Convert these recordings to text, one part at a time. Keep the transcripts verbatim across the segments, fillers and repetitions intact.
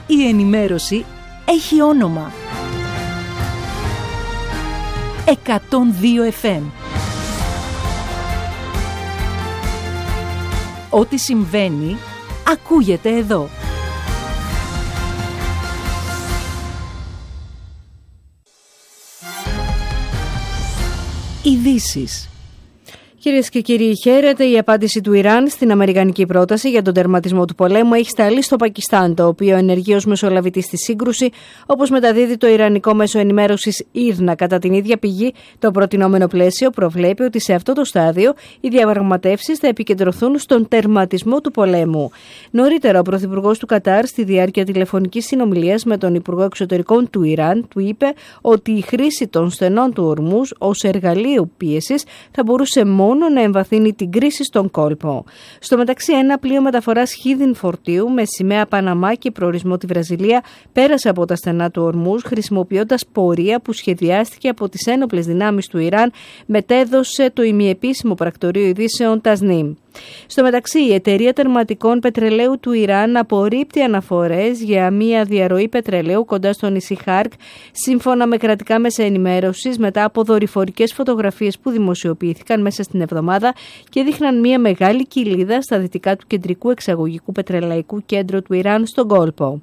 η ενημέρωση έχει όνομα. εκατόν δύο εφ εμ. Ό,τι συμβαίνει, ακούγεται εδώ. Ειδήσεις. Κυρίες και κύριοι, χαίρετε. Η απάντηση του Ιράν στην αμερικανική πρόταση για τον τερματισμό του πολέμου έχει σταλεί στο Πακιστάν, το οποίο ενεργεί ως μεσολαβητή στη σύγκρουση, όπως μεταδίδει το Ιρανικό μέσο ενημέρωσης Ήρνα. Κατά την ίδια πηγή, το προτινόμενο πλαίσιο προβλέπει ότι σε αυτό το στάδιο οι διαπραγματεύσεις θα επικεντρωθούν στον τερματισμό του πολέμου. Νωρίτερα, ο Πρωθυπουργός του Κατάρ, στη διάρκεια τηλεφωνικής συνομιλίας με τον Υπουργό Εξωτερικών του Ιράν, του είπε ότι η χρήση των στενών του Ορμούζ ως εργαλείο πίεσης θα μπορούσε μόνο να εμβαθύνει την κρίση στον κόλπο. Στο μεταξύ, ένα πλοίο μεταφοράς χίδιν φορτίου με σημαία Παναμά και προορισμό τη Βραζιλία πέρασε από τα στενά του Ορμούζ χρησιμοποιώντας πορεία που σχεδιάστηκε από τις ένοπλες δυνάμεις του Ιράν, μετέδωσε το ημιεπίσημο πρακτορείο ειδήσεων Τασνίμ. Στο μεταξύ, η εταιρεία τερματικών πετρελαίου του Ιράν απορρίπτει αναφορές για μια διαρροή πετρελαίου κοντά στο νησί Χάρκ, σύμφωνα με κρατικά μέσα ενημέρωσης, μετά από δορυφορικές φωτογραφίες που δημοσιοποιήθηκαν μέσα στην εβδομάδα και δείχναν μια μεγάλη κοιλίδα στα δυτικά του κεντρικού εξαγωγικού πετρελαϊκού κέντρου του Ιράν στον κόλπο.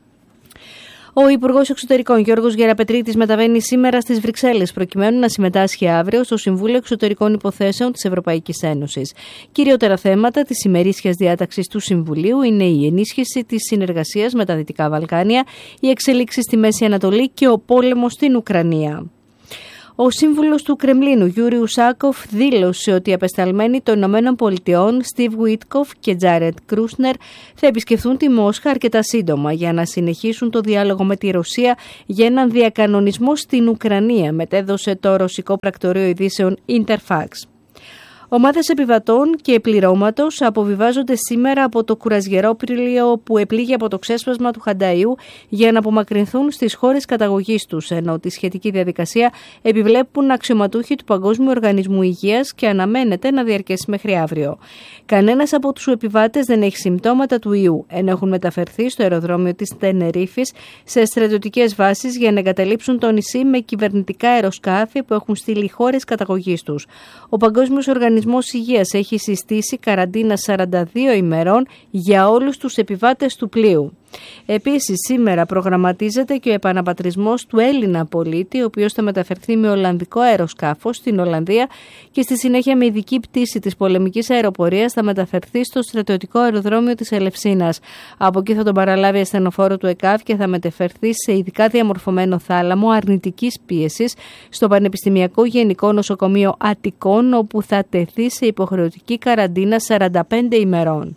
Ο Υπουργός Εξωτερικών Γιώργος Γεραπετρίτης μεταβαίνει σήμερα στις Βρυξέλλες προκειμένου να συμμετάσχει αύριο στο Συμβούλιο Εξωτερικών Υποθέσεων της Ευρωπαϊκής Ένωσης. Κυριότερα θέματα της ημερήσιας διάταξης του Συμβουλίου είναι η ενίσχυση της συνεργασίας με τα Δυτικά Βαλκάνια, οι εξελίξεις στη Μέση Ανατολή και ο πόλεμος στην Ουκρανία. Ο σύμβουλος του Κρεμλίνου, Γιούρι Ουσάκοφ, δήλωσε ότι οι απεσταλμένοι των Ηνωμένων Πολιτειών, Στίβ Γουίτκοφ και Τζάρετ Κρούσνερ, θα επισκεφθούν τη Μόσχα αρκετά σύντομα για να συνεχίσουν το διάλογο με τη Ρωσία για έναν διακανονισμό στην Ουκρανία, μετέδωσε το ρωσικό πρακτορείο ειδήσεων Interfax. Ομάδες επιβατών και πληρώματος αποβιβάζονται σήμερα από το κουρασγερόπλοιο που επλήγει από το ξέσπασμα του Χανταϊού για να απομακρυνθούν στις χώρες καταγωγής τους, ενώ τη σχετική διαδικασία επιβλέπουν αξιωματούχοι του Παγκόσμιου Οργανισμού Υγείας και αναμένεται να διαρκέσει μέχρι αύριο. Κανένας από τους επιβάτες δεν έχει συμπτώματα του ιού, ενώ έχουν μεταφερθεί στο αεροδρόμιο της Τενερίφης σε στρατιωτικές βάσεις για να εγκαταλείψουν το νησί με κυβερνητικά αεροσκάφη που έχουν στείλει χώρες καταγωγής τους. Ο Παγκόσμιος Οργανισμός Ο Οργανισμός Υγείας έχει συστήσει καραντίνα σαράντα δύο ημερών για όλους τους επιβάτες του πλοίου. Επίσης, σήμερα προγραμματίζεται και ο επαναπατρισμός του Έλληνα πολίτη, ο οποίος θα μεταφερθεί με Ολλανδικό αεροσκάφος στην Ολλανδία και στη συνέχεια με ειδική πτήση της πολεμικής αεροπορίας θα μεταφερθεί στο στρατιωτικό αεροδρόμιο της Ελευσίνας. Από εκεί θα τον παραλάβει ασθενοφόρο του ΕΚΑΒ και θα μεταφερθεί σε ειδικά διαμορφωμένο θάλαμο αρνητικής πίεσης στο Πανεπιστημιακό Γενικό Νοσοκομείο Αττικών, όπου θα τεθεί σε υποχρεωτική καραντίνα σαράντα πέντε ημερών.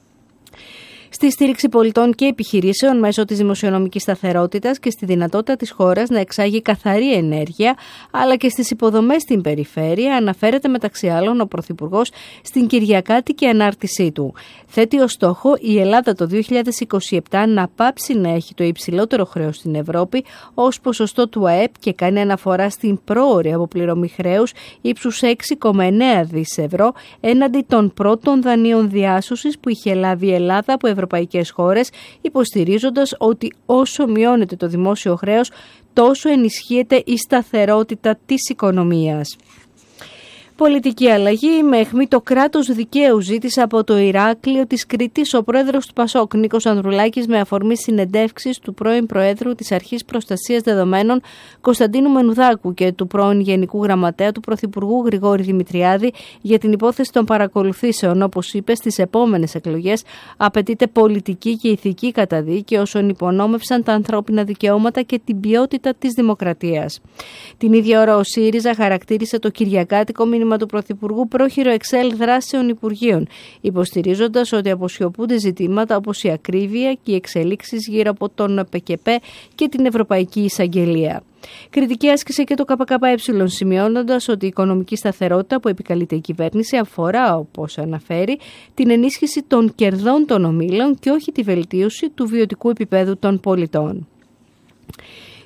Στη στήριξη πολιτών και επιχειρήσεων μέσω της δημοσιονομικής σταθερότητας και στη δυνατότητα της χώρας να εξάγει καθαρή ενέργεια, αλλά και στις υποδομές στην περιφέρεια, αναφέρεται μεταξύ άλλων ο Πρωθυπουργός στην Κυριακάτικη ανάρτησή του. Θέτει ως στόχο η Ελλάδα το δύο χιλιάδες είκοσι επτά να πάψει να έχει το υψηλότερο χρέος στην Ευρώπη ως ποσοστό του ΑΕΠ και κάνει αναφορά στην πρόωρη αποπληρωμή χρέους ύψους έξι κόμμα εννέα δισεκατομμύρια ευρώ έναντι των πρώτων δανείων διάσωσης που είχε λάβει η Ελλάδα από ευρωπαϊκές χώρες, υποστηρίζοντας ότι όσο μειώνεται το δημόσιο χρέος, τόσο ενισχύεται η σταθερότητα της οικονομίας. Πολιτική αλλαγή με αιχμή το κράτος δικαίου, ζήτησε από το Ηράκλειο της Κρήτης ο πρόεδρος του Πασόκ, Νίκος Ανδρουλάκης, με αφορμή συνεντεύξεις του πρώην Προέδρου της Αρχής Προστασίας Δεδομένων Κωνσταντίνου Μενουδάκου και του πρώην Γενικού Γραμματέα του Πρωθυπουργού Γρηγόρη Δημητριάδη για την υπόθεση των παρακολουθήσεων. Όπως είπε, στις επόμενες εκλογές απαιτείται πολιτική και ηθική καταδίκη όσων υπονόμευσαν τα ανθρώπινα δικαιώματα και την ποιότητα της δημοκρατίας. Την ίδια ώρα ο ΣΥΡΙΖΑ χαρακτήρισε το κυριακάτικο μήνυμα του Πρωθυπουργού πρόχειρο εξέλ δράσεων Υπουργείων, υποστηρίζοντας ότι αποσιωπούνται ζητήματα όπως η ακρίβεια και οι εξελίξεις γύρω από τον ΠΚΠ και την Ευρωπαϊκή Εισαγγελία. Κριτική άσκησε και το ΚΚΕ, σημειώνοντας ότι η οικονομική σταθερότητα που επικαλείται η κυβέρνηση αφορά, όπως αναφέρει, την ενίσχυση των κερδών των ομίλων και όχι τη βελτίωση του βιωτικού επίπεδου των πολιτών.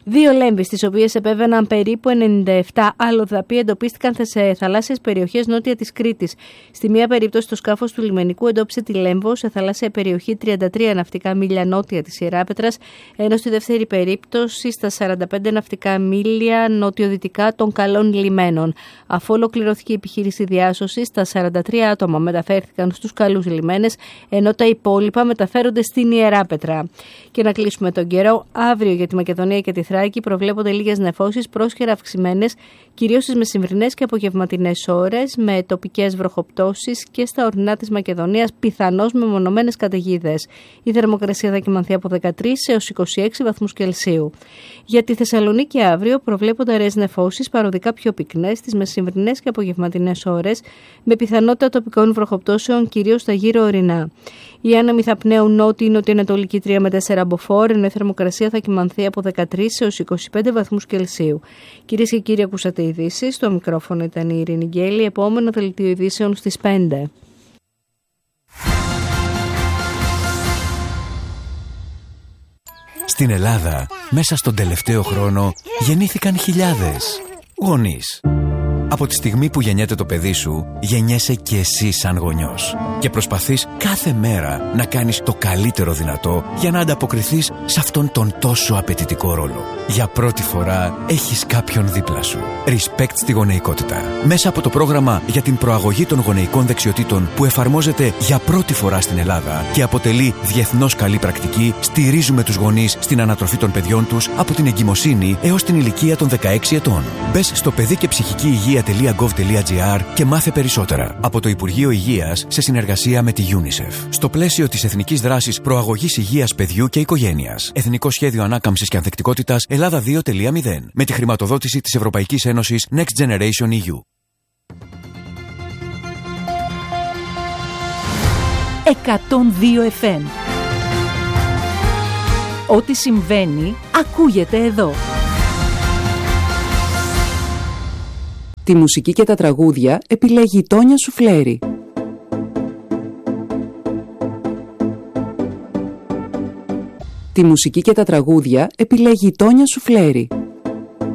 Δύο λέμβεις, τις οποίες επέβαιναν περίπου ενενήντα επτά αλλοδαποί, εντοπίστηκαν σε θαλάσσιες περιοχές νότια της Κρήτης. Στη μία περίπτωση, το σκάφος του λιμενικού εντόπισε τη Λέμβο σε θαλάσσια περιοχή τριάντα τρία ναυτικά μίλια νότια της Ιεράπετρας, ενώ στη δεύτερη περίπτωση στα σαράντα πέντε ναυτικά μίλια νοτιοδυτικά των Καλών Λιμένων. Αφού ολοκληρώθηκε η επιχείρηση διάσωσης, τα σαράντα τρία άτομα μεταφέρθηκαν στους Καλούς Λιμένες, ενώ τα υπόλοιπα μεταφέρονται στην Ιεράπετρα. Και να κλείσουμε τον καιρό. Αύριο για τη Μακεδονία και τη Θράκη προβλέπονται λίγες νεφώσεις, πρόσχερα αυξημένες, κυρίως στις μεσημβρινές και απογευματινές ώρες, με τοπικές βροχοπτώσεις και στα ορεινά της Μακεδονίας, πιθανώς με μονομένες καταιγίδες. Η θερμοκρασία θα κυμανθεί από δεκατρείς έως είκοσι έξι βαθμούς Κελσίου. Για τη Θεσσαλονίκη αύριο προβλέπονται αραιές νεφώσεις, παροδικά πιο πυκνές, στις μεσημβρινές και απογευματινές ώρες, με πιθανότητα τοπικών βροχοπτώσεων, κυρίως στα γύρω ορεινά. Οι άνεμοι θα πνέουν νότιοι νοτιοανατολική τρία με τέσσερα μποφόρ, ενώ η θερμοκρασία θα κυμανθεί από δεκατρείς έως είκοσι πέντε βαθμούς Κελσίου. Κυρίες και κύριοι, ακούσατε ειδήσεις. Στο μικρόφωνο ήταν η Ειρήνη Γκέλη. Επόμενο δελτίο ειδήσεων στις πέντε. Στην Ελλάδα, μέσα στον τελευταίο χρόνο, γεννήθηκαν χιλιάδες γονείς. Από τη στιγμή που γεννιέται το παιδί σου, γεννιέσαι και εσύ σαν γονιός. Και προσπαθείς κάθε μέρα να κάνεις το καλύτερο δυνατό για να ανταποκριθείς σε αυτόν τον τόσο απαιτητικό ρόλο. Για πρώτη φορά έχεις κάποιον δίπλα σου. Respect στη γονεϊκότητα. Μέσα από το πρόγραμμα για την προαγωγή των γονεϊκών δεξιοτήτων που εφαρμόζεται για πρώτη φορά στην Ελλάδα και αποτελεί διεθνώς καλή πρακτική, στηρίζουμε τους γονείς στην ανατροφή των παιδιών τους από την εγκυμοσύνη έως την ηλικία των δεκαέξι ετών. Μπες στο παιδί και ψυχική υγεία τελεία γκοβ τελεία τζι άρ και μάθε περισσότερα από το Υπουργείο Υγείας σε συνεργασία με τη UNICEF. Στο πλαίσιο της Εθνικής Δράσης Προαγωγής Υγείας Παιδιού και Οικογένειας. Εθνικό Σχέδιο Ανάκαμψης και Ανθεκτικότητας Ελλάδα δύο τελεία μηδέν. Με τη χρηματοδότηση της Ευρωπαϊκής Ένωσης Next Generation ι γιου. εκατόν δύο εφ εμ. Ό,τι συμβαίνει ακούγεται εδώ. Τη μουσική και τα τραγούδια επιλέγει η Τόνια Σουφλέρη. Τη μουσική και τα τραγούδια επιλέγει η Τόνια Σουφλέρη.